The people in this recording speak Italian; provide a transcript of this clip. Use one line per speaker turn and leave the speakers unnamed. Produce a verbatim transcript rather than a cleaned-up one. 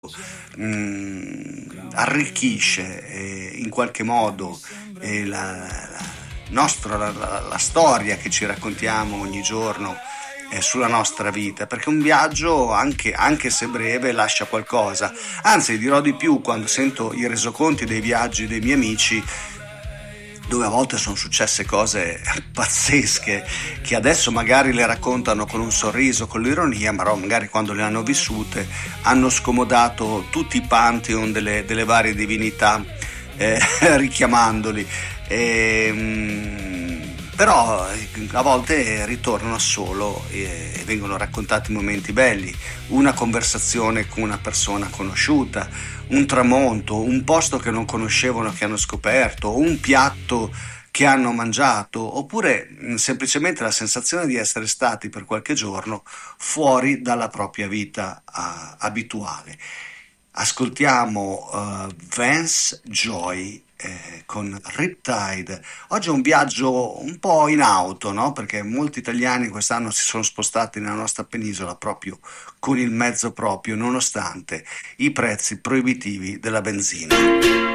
mh, arricchisce eh, in qualche modo eh, la, la, nostro, la, la, la storia che ci raccontiamo ogni giorno eh, sulla nostra vita, perché un viaggio, anche, anche se breve, lascia qualcosa. Anzi, dirò di più: quando sento i resoconti dei viaggi dei miei amici, dove a volte sono successe cose pazzesche che adesso magari le raccontano con un sorriso, con l'ironia, ma magari quando le hanno vissute hanno scomodato tutti i pantheon delle, delle varie divinità eh, richiamandoli. E, mh, però a volte ritornano solo e, e vengono raccontati momenti belli, una conversazione con una persona conosciuta, un tramonto, un posto che non conoscevano che hanno scoperto, un piatto che hanno mangiato, oppure mh, semplicemente la sensazione di essere stati per qualche giorno fuori dalla propria vita uh, abituale. Ascoltiamo uh, Vance Joy eh, con Riptide. Oggi è un viaggio un po' in auto, no? Perché molti italiani quest'anno si sono spostati nella nostra penisola proprio con il mezzo proprio, nonostante i prezzi proibitivi della benzina.